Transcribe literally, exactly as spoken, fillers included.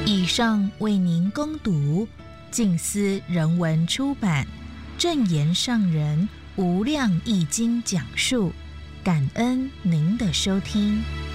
以上为您攻读静思人文出版正言上人无量易经讲述，感恩您的收听。